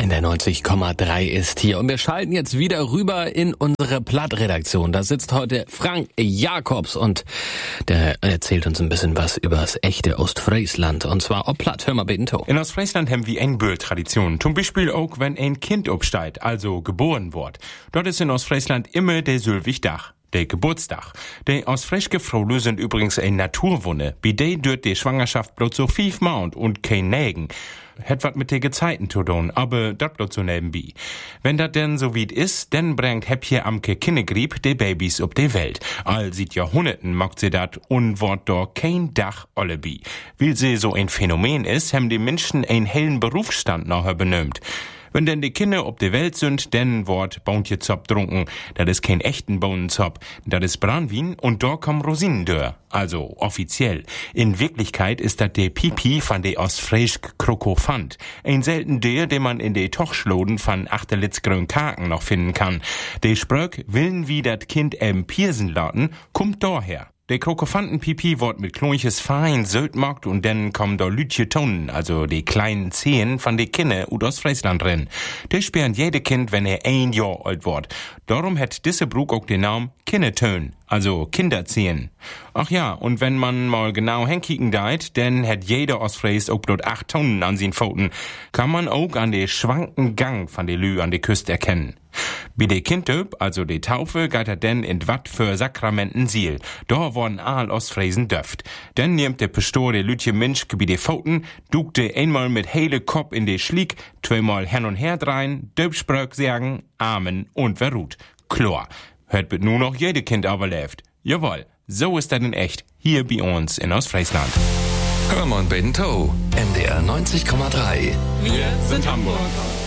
In der 90,3 ist hier und wir schalten jetzt wieder rüber in unsere Plattredaktion. Da sitzt heute Frank Jakobs und der erzählt uns ein bisschen was über das echte Ostfriesland und zwar ob Platt. Hör mal bitte to. In Ostfriesland haben wir eine Böll-Tradition. Zum Beispiel auch, wenn ein Kind obsteigt, also geboren wird. Dort ist in Ostfriesland immer der Sylwigdach. Der Geburtstag. Die ostfriesische Frauen sind übrigens ein Naturwunder. Bei der dürft die Schwangerschaft bloß so 5 Monate und kein Nägen. Het wat mit de Gezeiten zu tun, aber dat bloß so nebenbei. Wenn dat denn so wie ist, dann bringt Häppje Amke Kinnegrieb de Babys ob de Welt. All seit Jahrhunderten macht sie dat und wort doch kein Dach allebi. Weil sie so ein Phänomen ist, haben die Menschen einen hellen Berufsstand nachher benömt. Wenn denn die Kinder ob de Welt sind, dann wort Bauntjezop trunken. Das ist kein echten Bohnenzop. Das ist Branwin und da kommen Rosinen dör. Also offiziell. In Wirklichkeit ist das der Pipi von de Ostfriesik Krokofant. Ein selten der, den man in de Tochschloden von Achterlitzgrün Kaken noch finden kann. De Spröck, willen wie dat Kind Piersen laten, kommt daher. Der Krokofanten-Pipi wird mit klonches fein sötmockt und dann kommen da lütje Tonnen, also die kleinen Zehen von de Kinder aus Friesland drin. Die sperren jede Kind, wenn 1 Jahr alt wird. Darum hat diese Brug auch den Namen Kindertön, also Kinderzehen. Ach ja, und wenn man mal genau hinkicken deit, dann hat jeder Ostfries auch bloß 8 Tonnen an sin Pfoten. Kann man auch an de schwanken Gang von de Lü an de Küste erkennen. Bei de Kindöp, also de Taufe, geht er denn in wat für Sakramenten Siel. Da worden all Ostfriesen döft. Dann nimmt der Pastor de Lütje Minschke bei de Pfoten, duckt de einmal mit hele Kopf in de Schlieg, 2-mal hin und her drein, Döpspröck sagen, Amen und wer ruht. Klar, hört wird nur noch jede Kind aber lebt. Jawohl, so ist das in echt, hier bei uns in Ostfriesland. Hör mal bitte to. NDR 90,3. Wir sind Hamburg.